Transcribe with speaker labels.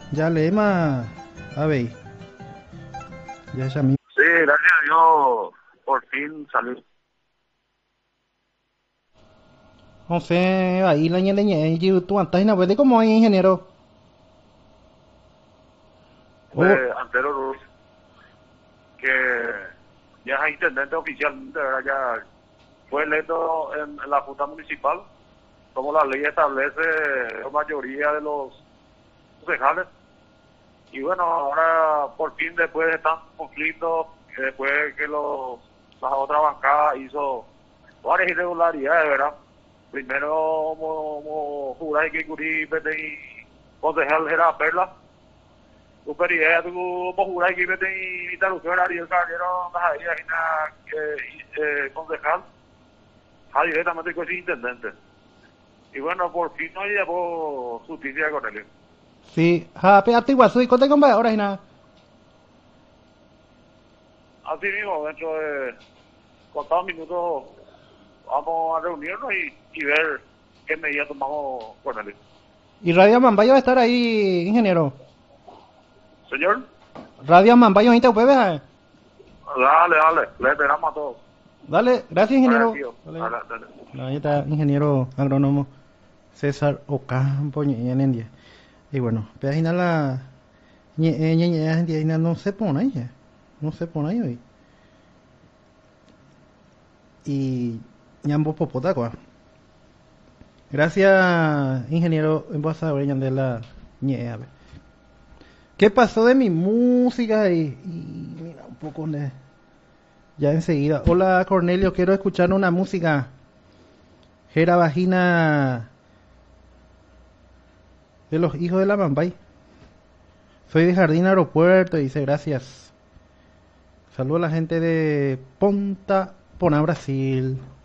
Speaker 1: Ya le más. A ver, ya mismo.
Speaker 2: Sí, gracias a Dios, por fin salió.
Speaker 1: Entonces, ahí la ñele ñe, tú antas na puede como ingeniero. Oh,
Speaker 2: Antero Ruz, que ya es intendente oficialmente, ¿verdad? Ya fue electo en la Junta Municipal, como la ley establece la mayoría de los concejales. Y bueno, ahora por fin, después de tantos conflictos, después que las otras bancadas hizo varias irregularidades, ¿verdad? Primero, como jurar que Curí, y concejal era Perla. Super idea tu jurar que y traducción Ariel Caballero, las ahí, concejal, directamente con ese intendente. Y bueno, por fin no llevó justicia con él.
Speaker 1: sí, ja, pe ati guasu y cote con ahora y nada.
Speaker 2: Así mismo, dentro de contados minutos vamos a reunirnos y ver qué medidas tomamos con él.
Speaker 1: Y Radio Mambayo va a estar ahí, ingeniero.
Speaker 2: Señor,
Speaker 1: Radio Mambayo ahorita puede ver.
Speaker 2: dale, dale, le esperamos a todos.
Speaker 1: Dale, gracias, ingeniero.
Speaker 2: Agradecido.
Speaker 1: Dale.
Speaker 2: Dale, dale.
Speaker 1: No, ahí está, ingeniero agrónomo César Ocampo, en India. Y bueno, pedazo la. No se pone ahí, no se pone ahí hoy. Y ñambo popotacua. Gracias, ingeniero embajador de la ñea. ¿Qué pasó de mi música? Y mira, un poco de... Ya enseguida. Hola, Cornelio, quiero escuchar una música. Gera Vagina de los hijos de la Mambay. Soy de Jardín Aeropuerto, dice gracias. Saludo a la gente de Ponta Pona, Brasil.